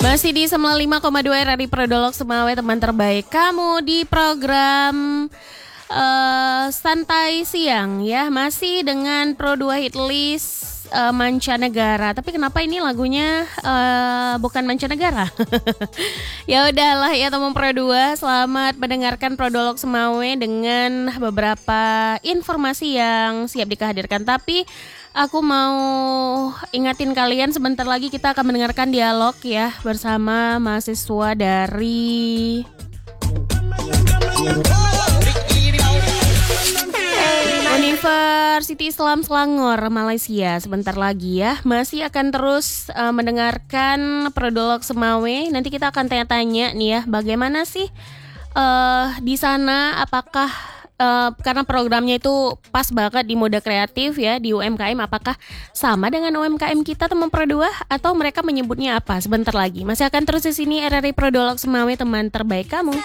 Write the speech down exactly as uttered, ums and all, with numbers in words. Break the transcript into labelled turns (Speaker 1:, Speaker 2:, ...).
Speaker 1: Masih di sembilan puluh lima koma dua R R I Prodolog Semawe, teman terbaik kamu di program uh, Santai Siang ya. Masih dengan Pro dua Hit List uh, mancanegara. Tapi kenapa ini lagunya uh, bukan mancanegara? Ya udahlah ya teman Pro dua, selamat mendengarkan Prodolog Semawe dengan beberapa informasi yang siap dikehadirkan. Tapi aku mau ingatin kalian, sebentar lagi kita akan mendengarkan dialog ya bersama mahasiswa dari University Islam Selangor, Malaysia. Sebentar lagi ya, masih akan terus uh, mendengarkan Prodolog Semawe. Nanti kita akan tanya-tanya nih ya, bagaimana sih uh, di sana, apakah Uh, karena programnya itu pas banget di mode kreatif ya, di U M K M, apakah sama dengan U M K M kita teman Pro dua atau mereka menyebutnya apa? Sebentar lagi masih akan terus di sini R R I Prodolog Semawe, teman terbaik kamu.